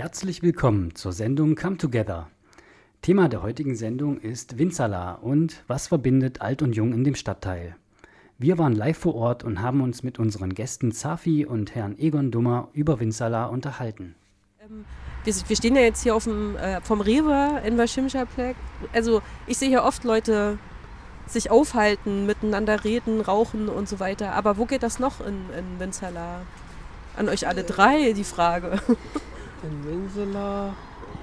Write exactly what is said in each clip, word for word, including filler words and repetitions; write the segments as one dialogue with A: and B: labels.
A: Herzlich willkommen zur Sendung Come Together. Thema der heutigen Sendung ist Vinsala und was verbindet Alt und Jung in dem Stadtteil. Wir waren live vor Ort und haben uns mit unseren Gästen Safi und Herrn Egon Dummer über Vinsala unterhalten.
B: Ähm, wir, wir stehen ja jetzt hier auf dem, äh, vom Rewe in Vašimšapleck. Also ich sehe hier oft Leute sich aufhalten, miteinander reden, rauchen und so weiter. Aber wo geht das noch in, in Vinsala? An euch alle drei die Frage.
C: In Vinsala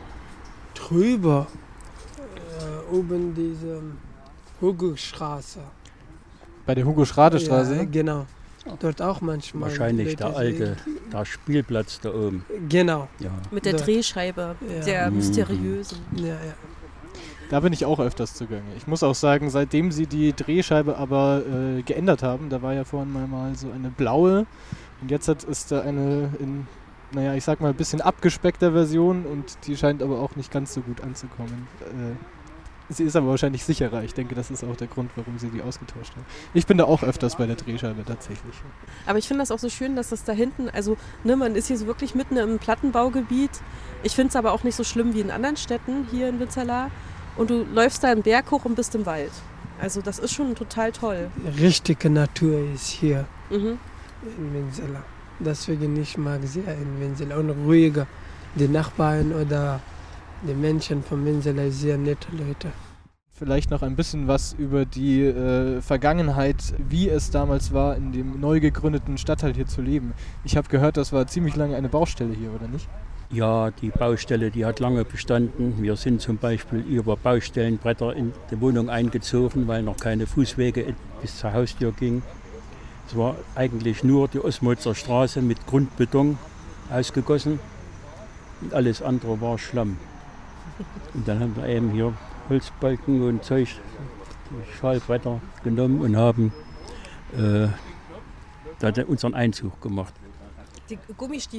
C: drüber, äh, oben diese Hugo-Straße.
D: Bei der Hugo-Schrade-Straße?
C: Ja, genau. Dort auch manchmal.
E: Wahrscheinlich der alte, der Spielplatz da oben.
C: Genau.
E: Ja.
B: Mit der
C: Dort.
B: Drehscheibe,
C: Ja.
B: der
E: Mhm.
B: mysteriösen.
C: Ja, ja.
D: Da bin ich auch öfters zugange. Ich muss auch sagen, seitdem sie die Drehscheibe aber äh, geändert haben, da war ja vorhin mal, mal so eine blaue und jetzt hat, ist da eine in, naja, ich sag mal, ein bisschen abgespeckter Version und die scheint aber auch nicht ganz so gut anzukommen. Äh, sie ist aber wahrscheinlich sicherer. Ich denke, das ist auch der Grund, warum sie die ausgetauscht haben. Ich bin da auch öfters bei der Drehscheibe tatsächlich.
B: Aber ich finde das auch so schön, dass das da hinten, also ne, man ist hier so wirklich mitten im Plattenbaugebiet. Ich finde es aber auch nicht so schlimm wie in anderen Städten hier in Vinsala. Und du läufst da einen Berg hoch und bist im Wald. Also das ist schon total toll.
C: Richtige Natur ist hier
B: Mhm.
C: in Vinsala. Deswegen ich mag sehr in Vinsala und ruhiger. Die Nachbarn oder die Menschen von Vinsala sind sehr nette Leute.
D: Vielleicht noch ein bisschen was über die äh, Vergangenheit, wie es damals war, in dem neu gegründeten Stadtteil hier zu leben. Ich habe gehört, das war ziemlich lange eine Baustelle hier, oder nicht?
E: Ja, die Baustelle, die hat lange bestanden. Wir sind zum Beispiel über Baustellenbretter in die Wohnung eingezogen, weil noch keine Fußwege bis zur Haustür gingen. Es war eigentlich nur die Osmolzer Straße mit Grundbeton ausgegossen und alles andere war Schlamm. Und dann haben wir eben hier Holzbalken und Zeug, die Schalbretter genommen und haben äh, da unseren Einzug gemacht.
B: Die Gummistiefel.